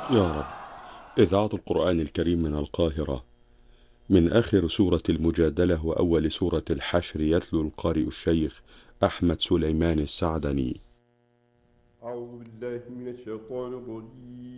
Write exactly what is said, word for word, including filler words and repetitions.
يا رب. إذاعة القرآن الكريم من القاهرة، من آخر سورة المجادلة وأول سورة الحشر، يتلو القارئ الشيخ أحمد سليمان السعدني. أعوذ بالله من الشيطان الرجيم.